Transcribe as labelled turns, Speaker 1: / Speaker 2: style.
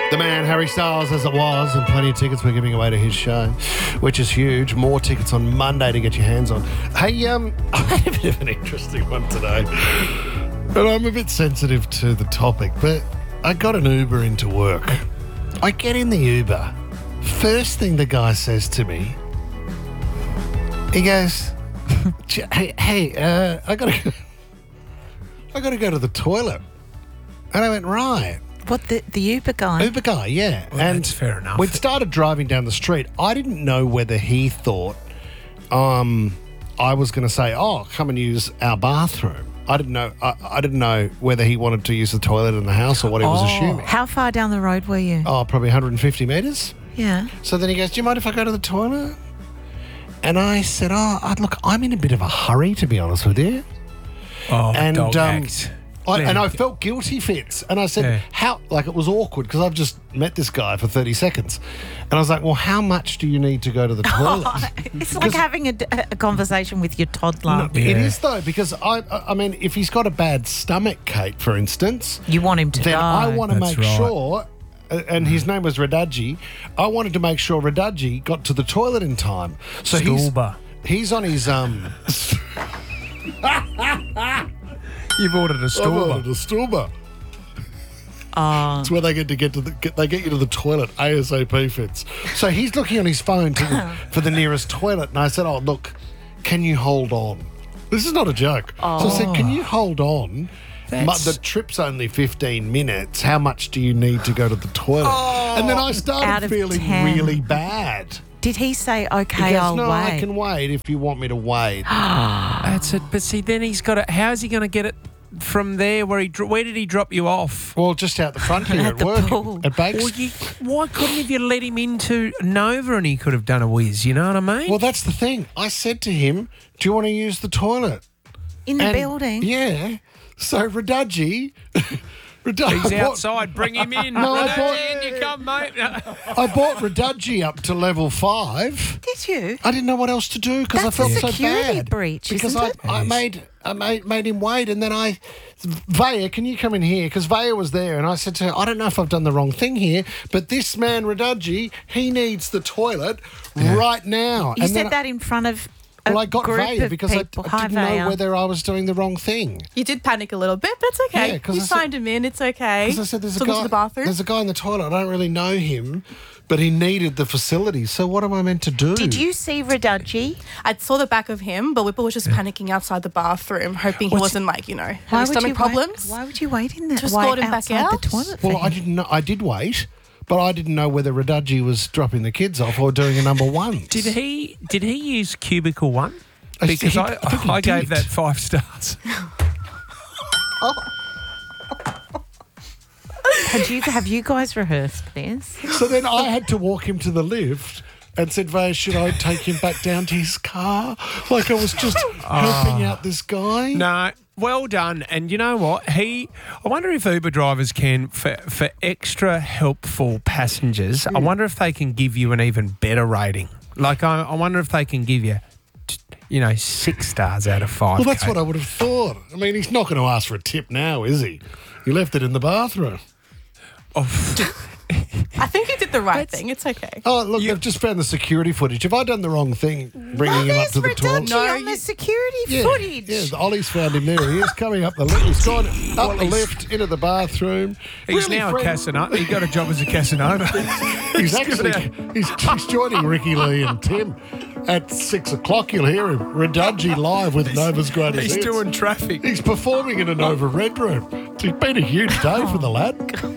Speaker 1: The man, Harry Styles, as it was, and plenty of tickets we're giving away to his show, which is huge. More tickets on Monday to get your hands on. Hey, I had a bit of an interesting one today. And I'm a bit sensitive to the topic, but I got an Uber into work. I get in the Uber. First thing the guy says to me, he goes, hey, I gotta go to the toilet. And I went, right.
Speaker 2: What, the Uber guy?
Speaker 1: Uber guy, yeah.
Speaker 3: Well,
Speaker 1: and
Speaker 3: that's fair enough.
Speaker 1: We'd started driving down the street. I didn't know whether he thought I was going to say, oh, come and use our bathroom. I didn't know. I didn't know whether he wanted to use the toilet in the house or what he was assuming.
Speaker 2: How far down the road were you?
Speaker 1: Oh, probably 150 metres.
Speaker 2: Yeah.
Speaker 1: So then he goes, do you mind if I go to the toilet? And I said, look, I'm in a bit of a hurry, to be honest with you.
Speaker 3: Oh,
Speaker 1: And,
Speaker 3: dog act.
Speaker 1: I felt guilty, Fitz. And I said, it was awkward because I've just met this guy for 30 seconds. And I was like, well, how much do you need to go to the toilet?
Speaker 2: It's like having a conversation with your toddler.
Speaker 1: No, it is, though, because, I mean, if he's got a bad stomach, Kate, for instance.
Speaker 2: You want him to
Speaker 1: then
Speaker 2: die.
Speaker 1: I want to
Speaker 3: That's
Speaker 1: make
Speaker 3: right.
Speaker 1: sure, and his name was Radaji, I wanted to make sure Radaji got to the toilet in time. So
Speaker 3: Stulba.
Speaker 1: he's on his...
Speaker 3: You've ordered a
Speaker 1: I've
Speaker 3: Stulba.
Speaker 1: ordered a Stulba. It's where they get you to the toilet ASAP, Fitz. So he's looking on his phone for the nearest toilet, and I said, "Oh, look, can you hold on?" This is not a joke. So I said, "Can you hold on? The trip's only 15 minutes. How much do you need to go to the toilet?" And then I
Speaker 2: Out
Speaker 1: started
Speaker 2: of
Speaker 1: feeling
Speaker 2: 10.
Speaker 1: really bad.
Speaker 2: Did he say, okay,
Speaker 1: He goes,
Speaker 2: I'll
Speaker 1: no,
Speaker 2: wait?
Speaker 1: I can wait if you want me to wait.
Speaker 3: That's it. But see, then he's got it. How's he going to get it from there? Where did he drop you off?
Speaker 1: Well, just out the front here
Speaker 2: At
Speaker 1: at
Speaker 2: the
Speaker 1: work
Speaker 2: pool.
Speaker 1: at Banks.
Speaker 3: Why couldn't have you let him into Nova and he could have done a whiz? You know what I mean?
Speaker 1: Well, that's the thing. I said to him, do you want to use the toilet?
Speaker 2: In the
Speaker 1: And-
Speaker 2: building?
Speaker 1: Yeah. So Radaji...
Speaker 3: He's outside. Bring him in.
Speaker 1: No, I
Speaker 3: Radaji,
Speaker 1: bought-
Speaker 3: in you come, mate.
Speaker 1: I bought Radaji up to level 5.
Speaker 2: Did you?
Speaker 1: I didn't know what else to do because I
Speaker 2: That's
Speaker 1: felt
Speaker 2: a
Speaker 1: so
Speaker 2: security
Speaker 1: bad.
Speaker 2: breach,
Speaker 1: because
Speaker 2: isn't it?
Speaker 1: I made him wait, and then Vaya, can you come in here? Because Vaya was there, and I said to her, I don't know if I've done the wrong thing here, but this man Radaji, he needs the toilet right now.
Speaker 2: You
Speaker 1: and
Speaker 2: said
Speaker 1: then
Speaker 2: that in front of
Speaker 1: I got
Speaker 2: group
Speaker 1: Vaya
Speaker 2: of
Speaker 1: because I
Speaker 2: people.
Speaker 1: didn't know whether I was doing the wrong thing.
Speaker 4: You did panic a little bit, but it's okay.
Speaker 1: Yeah, 'cause
Speaker 4: you
Speaker 1: I said-
Speaker 4: signed him in. It's okay.
Speaker 1: Because I said
Speaker 4: Took him to the bathroom.
Speaker 1: There's a guy in the toilet. I don't really know him, but he needed the facility. So what am I meant to do?
Speaker 2: Did you see Radaji?
Speaker 4: I saw the back of him, but Whipple was just panicking outside the bathroom, hoping he wasn't having stomach problems.
Speaker 2: Why would you wait in there?
Speaker 4: Just
Speaker 2: Why
Speaker 4: escort him back
Speaker 2: outside
Speaker 4: out?
Speaker 2: the toilet? for
Speaker 1: Well, I
Speaker 2: him?
Speaker 1: didn't know. I did wait, but I didn't know whether Radaji was dropping the kids off or doing a number 1.
Speaker 3: Did he use Cubicle 1?
Speaker 1: I
Speaker 3: Because
Speaker 1: think he
Speaker 3: I gave
Speaker 1: did.
Speaker 3: that 5 stars.
Speaker 2: Have you guys rehearsed this?
Speaker 1: So then I had to walk him to the lift and said, Vaya, should I take him back down to his car? Like I was just helping out this guy.
Speaker 3: No, well done. And you know what? I wonder if Uber drivers can, for extra helpful passengers, I wonder if they can give you an even better rating. Like, I wonder if they can give you, 6 stars out of 5.
Speaker 1: Well, that's what I would have thought. I mean, he's not going to ask for a tip now, is he? He left it in the bathroom.
Speaker 4: I think you did the right thing. It's okay.
Speaker 1: Oh, look, they've just found the security footage. Have I done the wrong thing bringing him up to the toilet?
Speaker 2: On the security footage.
Speaker 1: Yeah, Ollie's found him there. He is coming up the lift. He's gone up the lift into the bathroom.
Speaker 3: He's
Speaker 1: Really
Speaker 3: now a
Speaker 1: friendly.
Speaker 3: Casanova. He got a job as a Casanova.
Speaker 1: He's joining Ricky Lee and Tim at 6 o'clock. You'll hear him. Radaji live with Nova's greatest
Speaker 3: He's
Speaker 1: hits.
Speaker 3: doing traffic.
Speaker 1: He's performing in a Nova Red Room. It's been a huge day for the lad.